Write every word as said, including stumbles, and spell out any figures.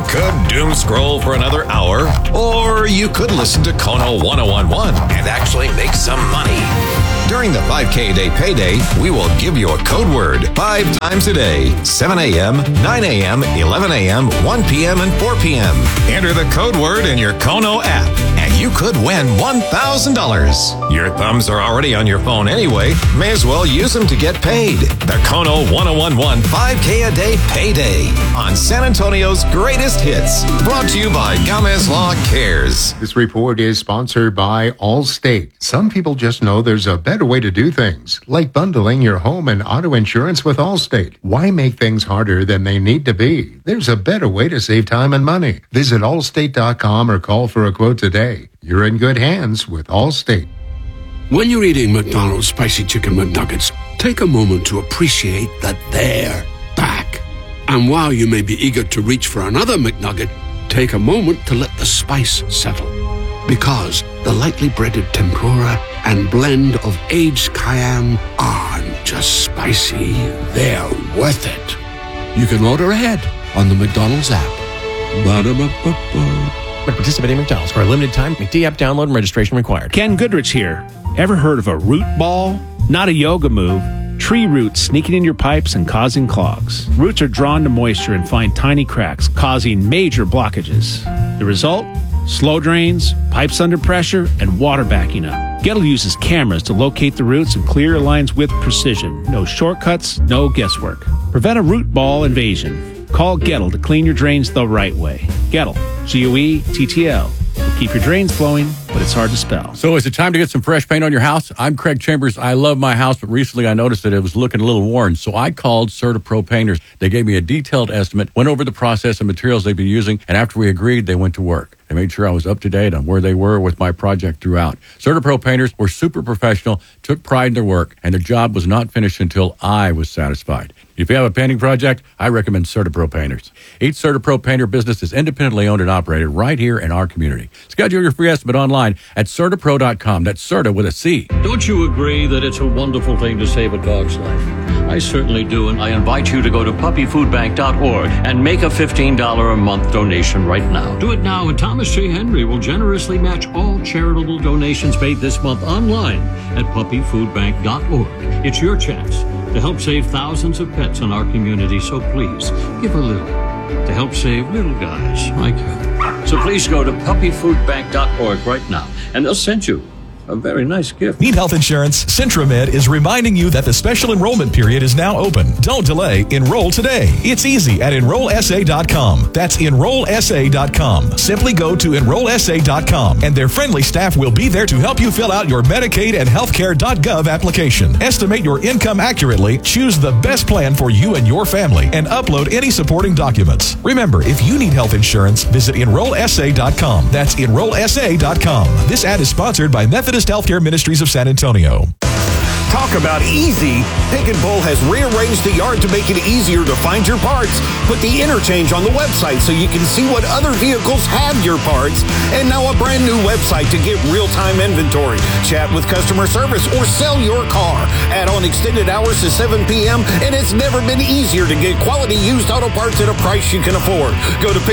could doom scroll for another hour, or you could listen to Kono one oh one point one and actually make some money. During the five K a day payday, we will give you a code word five times a day, seven a.m., nine a.m., eleven a.m., one p.m., and four p.m. Enter the code word in your Kono app, and you could win one thousand dollars. Your thumbs are already on your phone anyway. May as well use them to get paid. The Kono one oh one point one five K a day payday on San Antonio's greatest hits. Brought to you by Gamez Law Cares. This report is sponsored by Allstate. Some people just know there's a better way to do things, like bundling your home and auto insurance with Allstate. Why make things harder than they need to be? There's a better way to save time and money. Visit allstate dot com or call for a quote today. You're in good hands with Allstate. When you're eating McDonald's Spicy Chicken McNuggets, take a moment to appreciate that they're back. And while you may be eager to reach for another McNugget, take a moment to let the spice settle. Because the lightly breaded tempura and blend of aged cayenne aren't just spicy, they're worth it. You can order ahead on the McDonald's app. Ba-da-ba-ba-ba. Participating McDonald's for a limited time. McD app download and registration required. Ken Goodrich here. Ever heard of a root ball? Not a yoga move. Tree roots sneaking in your pipes and causing clogs. Roots are drawn to moisture and find tiny cracks, causing major blockages. The result? Slow drains, pipes under pressure, and water backing up. Gettle uses cameras to locate the roots and clear your lines with precision. No shortcuts, no guesswork. Prevent a root ball invasion. Call Gettle to clean your drains the right way. Gettle, G O E T T L. Keep your drains flowing, but it's hard to spell. So is it time to get some fresh paint on your house? I'm Craig Chambers. I love my house, but recently I noticed that it was looking a little worn. So I called CertaPro Painters. They gave me a detailed estimate, went over the process and materials they've been using, and after we agreed, they went to work. They made sure I was up to date on where they were with my project throughout. CertaPro Painters were super professional, took pride in their work, and their job was not finished until I was satisfied. If you have a painting project, I recommend CertaPro Painters. Each CertaPro Painter business is independently owned and operated right here in our community. Schedule your free estimate online at Certapro dot com. That's Certa with a C. Don't you agree that it's a wonderful thing to save a dog's life? I certainly do, and I invite you to go to puppy food bank dot org and make a fifteen dollars a month donation right now. Do it now, and Thomas J. Henry will generously match all charitable donations made this month online at puppy food bank dot org. It's your chance to help save thousands of pets in our community, so please give a little to help save little guys like you. So please go to puppy food bank dot org right now, and they'll send you a very nice gift. Need health insurance? Centramed is reminding you that the special enrollment period is now open. Don't delay. Enroll today. It's easy at enroll S A dot com. That's enroll S A dot com. Simply go to enroll S A dot com, and their friendly staff will be there to help you fill out your Medicaid and healthcare dot gov application. Estimate your income accurately, choose the best plan for you and your family, and upload any supporting documents. Remember, if you need health insurance, visit enroll S A dot com. That's enroll S A dot com. This ad is sponsored by Methodist Healthcare Ministries of San Antonio. Talk about easy. Pick and Pull has rearranged the yard to make it easier to find your parts. Put the interchange on the website so you can see what other vehicles have your parts. And now a brand new website to get real-time inventory, chat with customer service, or sell your car. Add on extended hours to seven p.m. and it's never been easier to get quality used auto parts at a price you can afford. Go to pick